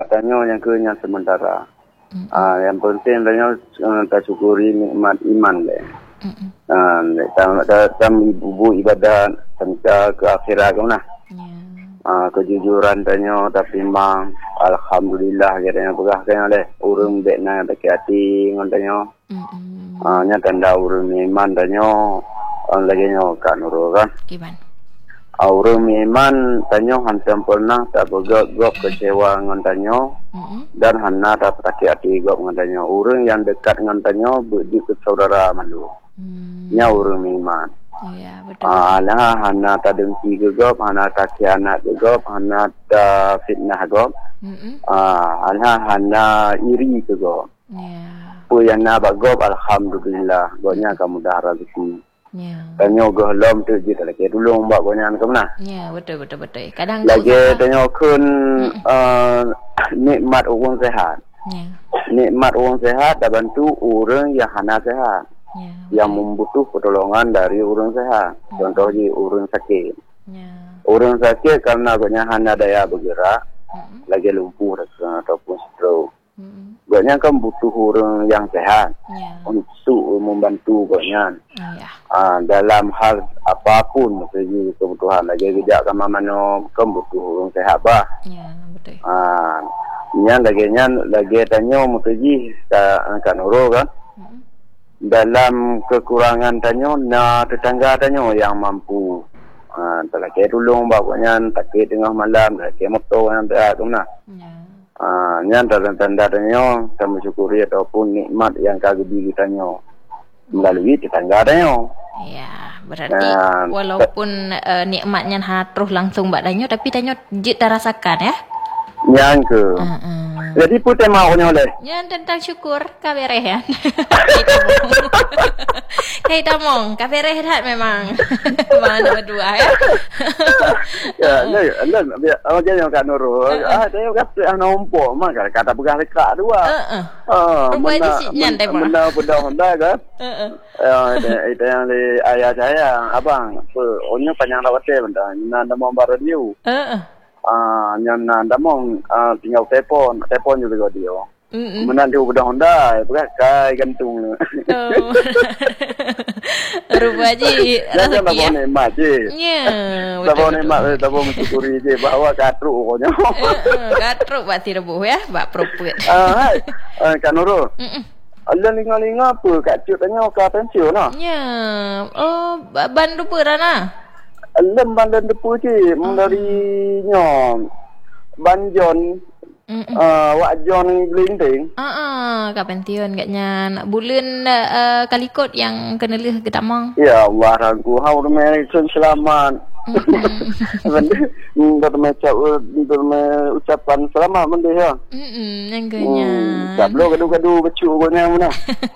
tanya yang ke yang sementara. Yang penting tanya tak syukuri nikmat iman le. Tam ibu ibadat sampai ke akhirat kau nah. Kejujuran tanya tapi memang alhamdulillah katanya pegah kena le. Urang bekna tak hati ngon tanya. Nya tanda urang iman tanya lagi nyo kan Nurul kan. Gimana? Orang iman tanyo hantam pernah tak bergop kecewa dengan tanyo dan hana tak sakit hati gop dengan tanyo. Orang yang dekat dengan tanyo berdi ke saudara malu. Nya orang iman. Ya, betul. Alah hana tak dengki ke gop, hana tak khianat ke gop, hana tak fitnah gop. Alah hana iri ke gop. Ya. Pu yang na bagop alhamdulillah. Gopnya kamu dah rezeki. Ya. Tanyo gehlom tu je tak lagi dulu mbak konyan ke mana? Ya, betul. Kadang lagi tanyo kun nikmat orang sehat. Ya. Nikmat orang sehat dah bantu orang yang hana sehat. Ya. Yang membutuh pertolongan dari orang sehat. Contohnya orang sakit. Ya. Orang sakit karena banyak hana daya bergerak, lagi lumpuh ataupun stroke. Banyak kan butuh orang yang sehat untuk membantu banyak. Dalam hal apapun maksudnya kebutuhan lagi tidak kama mano kan butuh orang sehat bah. Ya, betul. Lagi tanya mutaji kan Nurul kan. Dalam kekurangan tanya na tetangga tanya yang mampu. Terlaki tolong banyak tak tengah malam lagi motor yang tak tu nah. Yang tanda-tandanya kami syukuri ataupun nikmat yang kagumi kitanya melalui tetangga tanya. Ya, berarti walaupun nikmatnya terus langsung mbak danyo tapi danyo jit rasakan ya. Yang ke. Jadi putih maunya oleh. Yang tentang syukur kabereh ya. Kita mong kabereh dah memang. Mana berdua ya. Awak jangan kat Nurul. Saya kata nampak mak kata pegang dekat dua. Rupanya nyantai mah. Benda Honda kan. Itu yang di ayah saya abang. Onyo panjang rawat benda. Nanda mau radio. Yang nanda mau tinggal telepon juga dia. Menanti udah Honda, bukan kai gantung. Rupanya rezeki ya. Nikmat je. Ya. Betul. Nikmat, tak boleh mensyukuri je bahawa katruk pokoknya. Katruk buat si rebuh ya, buat propet. Hai, Kak Nurul. Allah linga-linga apa Kak Cik tanya ke pensiun lah. Ya. Oh, bandu perana. Lem bandan depu je, dari nyom. Banjon. Wak John Glinting. Kapan tiun katnya nak bulan kalikot yang kena leh ke tamang. Ya Allah ragu hau American selamat. Ucapan selamat benda ya. Yang kenya. Sablo gaduh-gaduh becuk konya mana.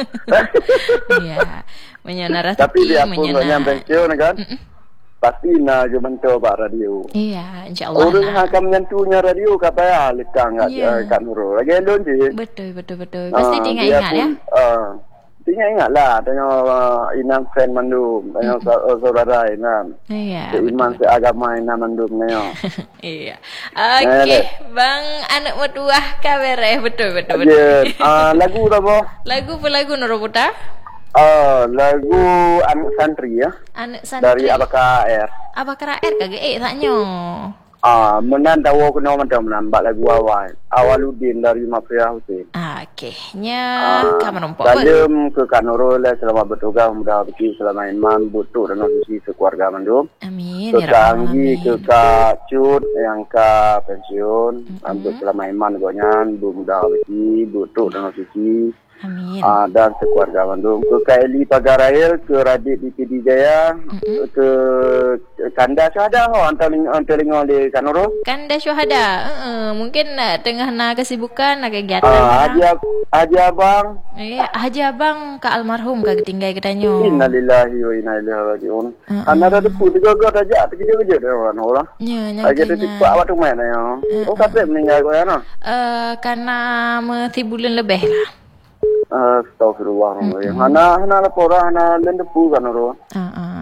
Ya. Menyana rezeki. Tapi dia pun yang pensiun kan. Pasti nak je mentor pak radio. Iya, insyaAllah. Orang akan menyentuhnya radio kata ya, lekang kat Nurul. Lagi elok je. Betul. Pasti ingat ya. Ingat lah. Tanya Inam fan Mandum. Tanya saudara Inam. Iya. Iman seagama Inam Mandum. Iya. Okey. Bang anak mertua kabareh. Betul. Lagu apa? Lagu Nurul Putra? Lagu Anak Santri ya. Anak Santri. Dari Abakar Air. Abakar Air kagak taknya. Menan tahu kena menambah lagu awal. Awaludin dari Mafia Hussein. Okey. Kamu nampak dalam ke Kak Nurul selama bertugas mudah bagi selama iman butuh dan sisi sekeluarga Mandum. Amin. Ketanggi ke Kak Cut yang ke pensiun. Ambil selama iman gonyan mudah bagi butuh dan sisi. Amin. Dan sekeluarga Mandum. Ke KLI Pagarail, ke Radit BPD Jaya, ke Kanda Syahada antaringan di Kak Nurul. Kanda Syahada. Mungkin tengah nak kesibukan, nak kegiatan. Haji Abang. Haji Abang ke almarhum ke tinggal katanya. Innalillahi wa inna ilaihi rajiun. Anak ada depu juga aja kerja dia orang orang. Ya, aja dia tipu awak tu main ya. Oh kata meninggal kau ya no. Karena masih bulan lebih lah. Astagfirullahaladzim. Hana lapor hana lendepu kan ro.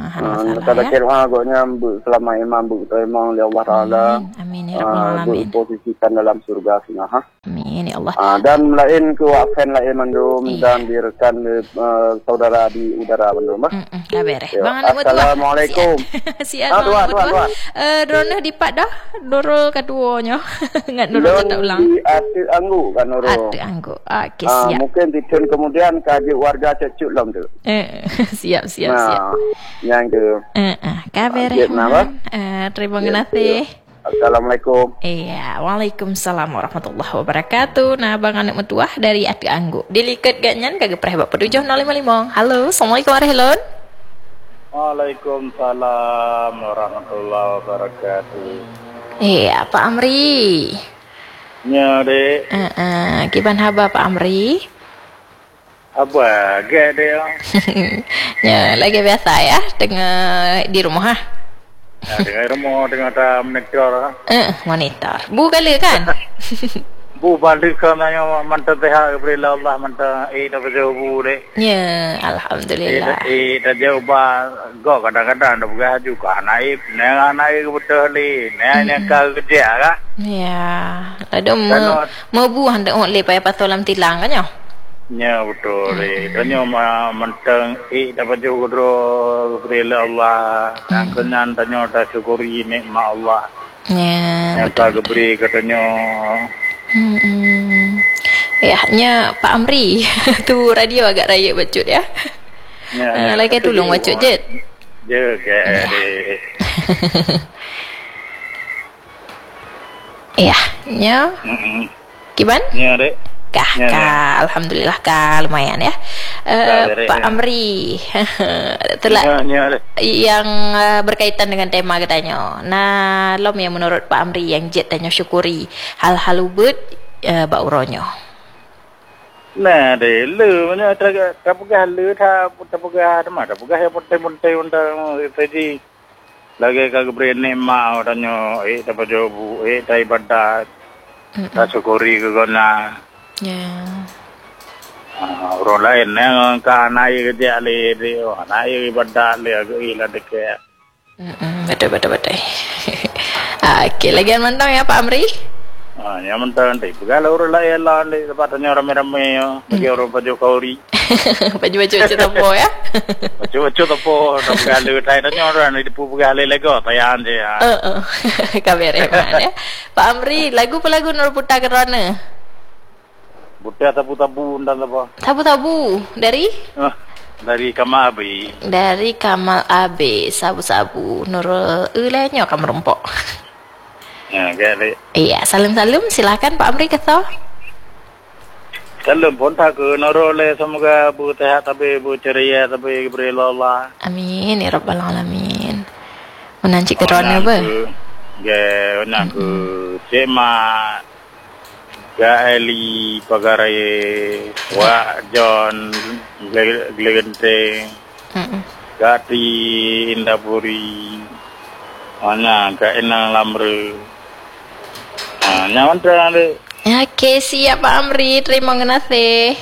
Kata kira agaknya selama imam imam ya Allah Taala. Amin ya rabbal alamin. Posisikan dalam surga sini Amin ya Allah. Dan lain ke wafen lain mandum dan direkan saudara di udara mandum. Kabar. Bang Assalamualaikum. Siap. Drone dipat dah. Dorol keduanya. Ngat dorol tak ulang. Atu anggu kan dorol. Atu anggu. Okey siap. Mungkin ditun kemudian kaji warga cecut lam tu. Siap. Yang ke. Kabar. Terima kasih. Assalamualaikum. Iya, waalaikumsalam warahmatullahi wabarakatuh. Nah, Bang anak metuah dari Atu Anggu. Diliket ganyan kagak preh bak 7055. Halo, assalamualaikum warahmatullahi. Waalaikumsalam warahmatullahi wabarakatuh. Iya, Pak Amri. Nya, Dek. Kiban haba Pak Amri? Apa ge dia? Ya, lagi biasa ya dengan di rumah. Dengan rumah dengan ada monitor. Monitor. Bu kali kan? Bu balik kananya mantap teh beri Allah mantap dah berjauh bu deh. Ya, alhamdulillah. Dah jauh bah, go kadang-kadang dah buka juga naik betul ni, naik kau kerja kan? Ya, ada mau bu hendak oleh payah patolam tilang kan ya? Ya betul deh. Tanya mentang dapat jauh beri Allah. Yang kenan tanya dah syukuri nikmat Allah. Ya. Yang tak beri katanya. Ya, nya Pak Amri tu radio agak raya bacut ya. Lagi tolong bacut je. Je deh. Ya, nya. Kiban? Ya dek. Kah, alhamdulillah lumayan ya. Pak Amri telah yang berkaitan dengan tema katanya. Nah, lom yang menurut Pak Amri yang jet tanya syukuri hal-hal ubud bauronyo. Nah, deh, lu mana tak pegah lu tak pegah mana tak pegah yang montai untuk tadi lagi kagak beri nikmat tanya dapat jawab tak ibadat tak syukuri ke guna. Ya. Orang lain yang kan naik kerja dia, naik ibadat dia, ilah dekat. Betul. Okey, lagi yang mantap ya Pak Amri. Yang mantap nanti. Kalau orang lain lah, tempatnya ramai-ramai, bagi orang baju kauri. Baju-baju tepo ya. Baju tepo, kalau tanya orang di pupuk kali lagi, tayan je. Kabar ya. Pak Amri, lagu nur putar kerana. Buta tabu-tabu dan apa? Tabu-tabu dari? Dari Kamal Abi. Dari Kamal Abi, sabu-sabu. Nurul ulahnya kamu rempok. Ya, gale. Iya, salam-salam silakan Pak Amri kata. Salam pun tak ke Nurul semoga bu sehat tapi bu ceria tapi beri Allah. Amin ya rabbal alamin. Menanci kerana apa? Ya, nak ke Cema. Gaeli pagarai wa John Glegente Gati Indapuri mana ka enang lamre nyaman terang Okey, siap Pak Amri, terima kasih.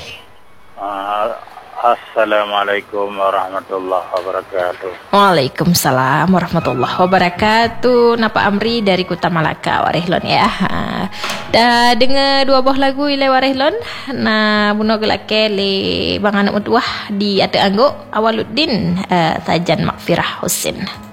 Assalamualaikum warahmatullahi wabarakatuh. Waalaikumsalam warahmatullahi wabarakatuh. Pak Amri dari Kota Malaka Warehlon ya. Dah dengar dua buah lagu ile Warehlon. Nah, buno gelake le Bang anak mutuah di Atu Anggu Awaluddin Sajan Makfirah Husin.